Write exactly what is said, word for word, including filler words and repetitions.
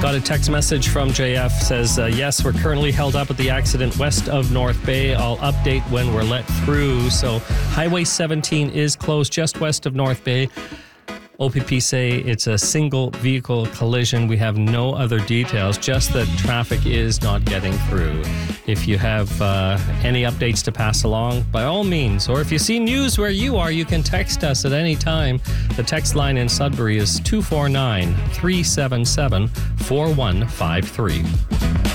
Got a text message from J F. Says, uh, yes, we're currently held up at the accident west of North Bay. I'll update when we're let through. So Highway seventeen is closed just west of North Bay. O P P say it's a single vehicle collision. We have no other details, just that traffic is not getting through. If you have uh, any updates to pass along, by all means, or if you see news where you are, you can text us at any time. The text line in Sudbury is two four nine, three seven seven, four one five three.